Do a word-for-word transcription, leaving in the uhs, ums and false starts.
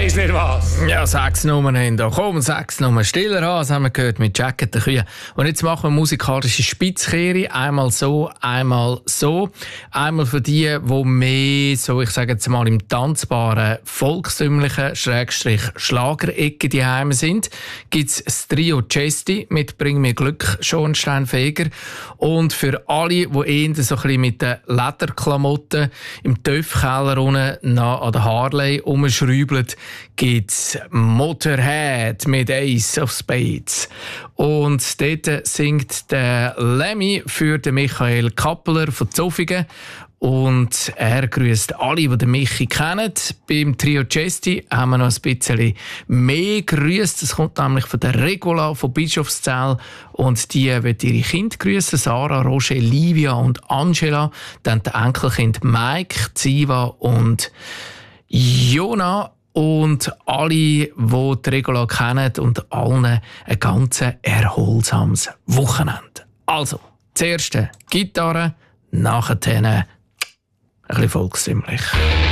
weiss nicht was. Ja, sechs Nummern haben da. Komm, sechs Nummern. Stiller an, das haben wir gehört mit Jacket der Kühe. Und jetzt machen wir musikalische Spitzkehre. Einmal so, einmal so. Einmal für die, die mehr, so ich sage jetzt mal, im tanzbaren, volkstümlichen, Schrägstrich Schlagerecke daheim sind, gibt es das Trio Chesty mit «Bring mir Glück», Schornsteinfeger. Und für alle, die eher so ein bisschen mit den Lederklamotten im Töpfkeller unten nah an der Harley rumschrauben, gibt es Motorhead mit «Ace of Spades». Und dort singt der Lemmy für den Michael Kappeler von Zofingen. Und er grüßt alle, die den Michi kennen. Beim Trio Chesty haben wir noch ein bisschen mehr grüßt. Das kommt nämlich von der Regula von Bischofszell. Und die wird ihre Kinder grüßen: Sarah, Roger, Livia und Angela. Dann die Enkelkind Mike, Ziva und Jona. Und alle, die die Regula kennen, und allen ein ganz erholsames Wochenende. Also, zuerst Gitarre, nachher ein bisschen volkstümlich.